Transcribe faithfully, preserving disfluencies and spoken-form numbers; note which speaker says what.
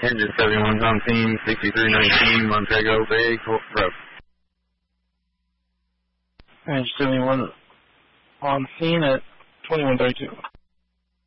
Speaker 1: Engine seventy-one's on scene, sixty-three nineteen, Montego Bay Road.
Speaker 2: Engine seventy-one on scene at twenty-one thirty-two.